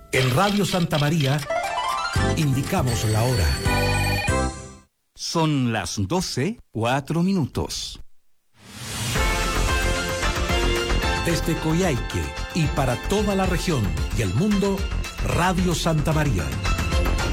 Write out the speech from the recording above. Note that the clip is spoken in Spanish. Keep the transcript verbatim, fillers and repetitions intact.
En Radio Santa María indicamos la hora. Son las doce, cuatro minutos. Desde Coyhaique y para toda la región y el mundo, Radio Santa María